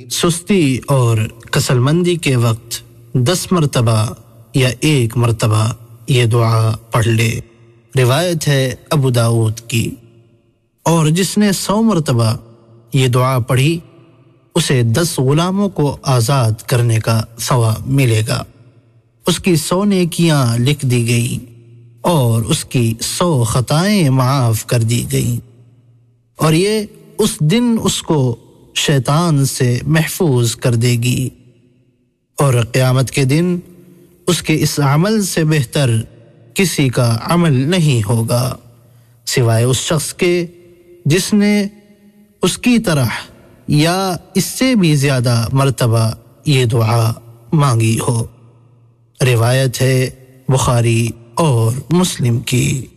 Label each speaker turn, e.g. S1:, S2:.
S1: सुस्ती और कसलमंदी के वक्त 10 मरतबा या 1 मरतबा ये दुआ पढ़ ले। रिवायत है अबू दाऊद की। और जिसने 100 मरतबा ये दुआ पढ़ी उसे 10 गुलामों को आज़ाद करने का सवाब मिलेगा। उसकी 100 नेकियां लिख दी गई और उसकी 100 खताएं माफ कर दी गई, और ये उस दिन उसको शैतान से महफूज कर देगी। और क़यामत के दिन उसके इस अमल से बेहतर किसी का अमल नहीं होगा सिवाय उस शख्स के जिसने उसकी तरह या इससे भी ज्यादा मर्तबा ये दुआ मांगी हो। रिवायत है बुखारी और मुस्लिम की।